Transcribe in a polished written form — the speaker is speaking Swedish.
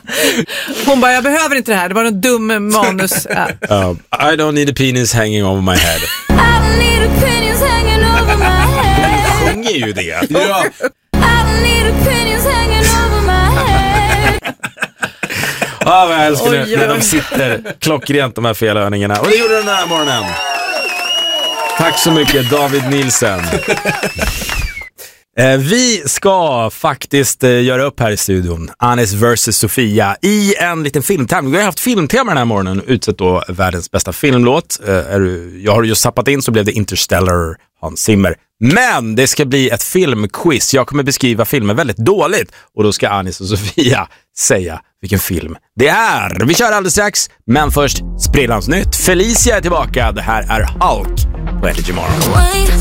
Hon bara, jag behöver inte det här. Det var en dum manus. I don't need a penis hanging over my head. I need a penis hanging over my head. Sjunger ju det. Ja. I need a penis hanging over my head. Vad jag älskar det när de sitter klockrent, de här felövningarna. Och det gjorde den här morgonen. Tack så mycket, David Nielsen. Vi ska faktiskt göra upp här i studion Anis vs. Sofia i en liten filmtävling. Vi har haft filmtema den här morgonen, utsett då världens bästa filmlåt. Jag har just sappat in, så blev det Interstellar, Hans Zimmer. Men det ska bli ett filmquiz. Jag kommer beskriva filmen väldigt dåligt, och då ska Anis och Sofia säga vilken film det är. Vi kör alldeles strax, men först sprillans nytt. Felicia är tillbaka. Det här är Hulk på Energy Morgon.